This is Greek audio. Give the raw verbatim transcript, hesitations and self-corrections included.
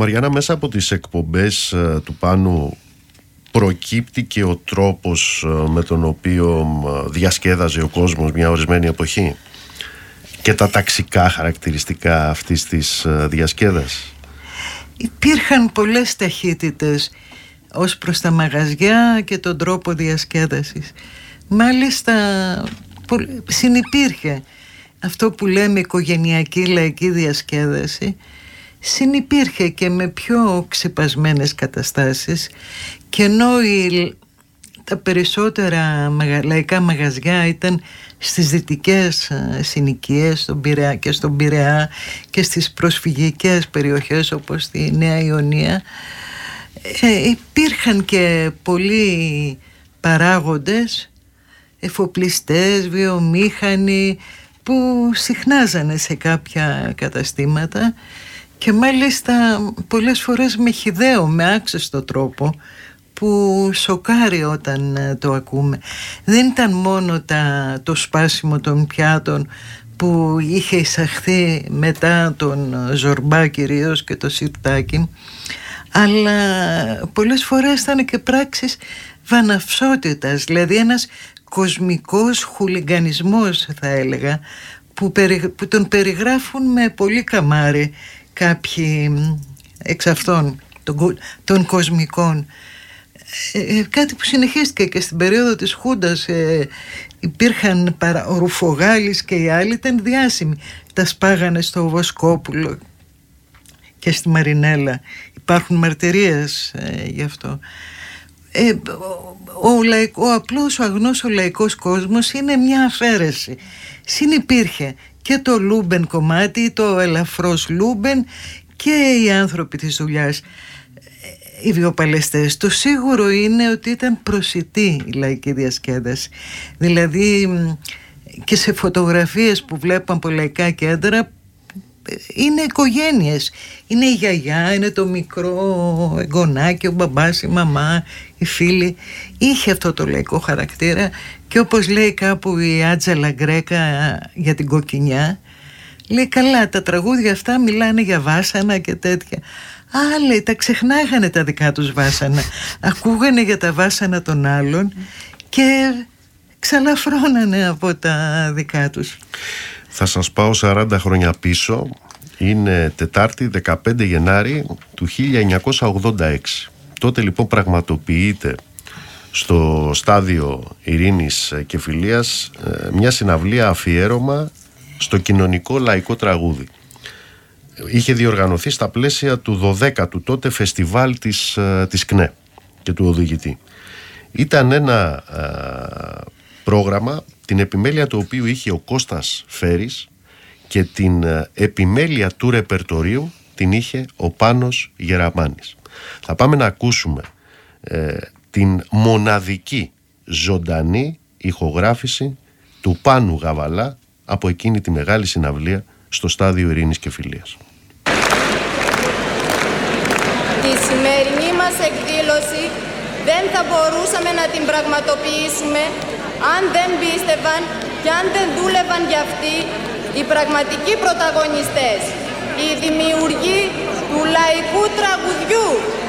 Μαριάννα, μέσα από τις εκπομπές ε, του Πάνου προκύπτει και ο τρόπος ε, με τον οποίο ε, διασκέδαζε ο κόσμος μια ορισμένη εποχή και τα ταξικά χαρακτηριστικά αυτής της ε, διασκέδασης. Υπήρχαν πολλές ταχύτητες ως προς τα μαγαζιά και τον τρόπο διασκέδασης. Μάλιστα συνυπήρχε αυτό που λέμε οικογενειακή λαϊκή διασκέδαση, συνυπήρχε και με πιο ξεπασμένες καταστάσεις, και ενώ η, τα περισσότερα λαϊκά μαγαζιά ήταν στις δυτικές συνοικίες, στον Πειραιά και στον Πειραιά και στις προσφυγικές περιοχές όπως τη Νέα Ιωνία, ε, υπήρχαν και πολλοί παράγοντες, εφοπλιστές, βιομήχανοι, που συχνάζανε σε κάποια καταστήματα και μάλιστα πολλές φορές με χυδαίο, με άξιστο τρόπο, που σοκάρει όταν το ακούμε. Δεν ήταν μόνο τα, το σπάσιμο των πιάτων που είχε εισαχθεί μετά τον Ζορμπά κυρίως και το Σιρτάκι, αλλά πολλές φορές ήταν και πράξεις βαναυσότητας, δηλαδή ένας κοσμικός χουλιγκανισμός, θα έλεγα, που, περι, που τον περιγράφουν με πολύ καμάρι κάποιοι εξ αυτών των, των κοσμικών. Ε, κάτι που συνεχίστηκε και στην περίοδο της Χούντας. ε, υπήρχαν παρα, ο Ρουφογάλης και οι άλλοι ήταν διάσημοι, τα σπάγανε στο Βοσκόπουλο και στη Μαρινέλα, υπάρχουν μαρτυρίες ε, γι' αυτό. ε, ο, ο, λαϊκό, ο απλός, ο αγνός, ο λαϊκός κόσμος είναι μια αφαίρεση. Συνυπήρχε και το Λούμπεν κομμάτι, το ελαφρώς Λούμπεν, και οι άνθρωποι της δουλειάς, οι βιοπαλαιστές. Το σίγουρο είναι ότι ήταν προσιτή η λαϊκή διασκέδαση. Δηλαδή και σε φωτογραφίες που βλέπω από λαϊκά κέντρα είναι οικογένειες. Είναι η γιαγιά, είναι το μικρό εγγονάκι, ο μπαμπάς, η μαμά, οι φίλοι. Είχε αυτό το λαϊκό χαρακτήρα, και όπως λέει κάπου η Άτζαλα Γκρέκα για την κοκκινιά, λέει καλά, τα τραγούδια αυτά μιλάνε για βάσανα και τέτοια. Άλλοι τα ξεχνάγανε τα δικά τους βάσανα, ακούγανε για τα βάσανα των άλλων και ξαλαφρώνανε από τα δικά τους. Θα σας πάω σαράντα χρόνια πίσω. Είναι Τετάρτη δεκαπέντε Γενάρη του χίλια εννιακόσια ογδόντα έξι. Τότε λοιπόν πραγματοποιείται στο Στάδιο Ειρήνης και Φιλίας μια συναυλία αφιέρωμα στο κοινωνικό λαϊκό τραγούδι. Είχε διοργανωθεί στα πλαίσια του δωδέκατου τότε φεστιβάλ της, της ΚΝΕ και του οδηγητή. Ήταν ένα α, πρόγραμμα, την επιμέλεια του οποίου είχε ο Κώστας Φέρης, και την α, επιμέλεια του ρεπερτορίου την είχε ο Πάνος Γεραμάνης. Θα πάμε να ακούσουμε ε, την μοναδική ζωντανή ηχογράφηση του Πάνου Γαβαλά από εκείνη τη μεγάλη συναυλία στο Στάδιο Ειρήνης και Φιλίας. Τη σημερινή μας εκδήλωση δεν θα μπορούσαμε να την πραγματοποιήσουμε αν δεν πίστευαν και αν δεν δούλευαν για αυτή οι πραγματικοί πρωταγωνιστές, οι δημιουργοί του λαϊκού τραγουδιού.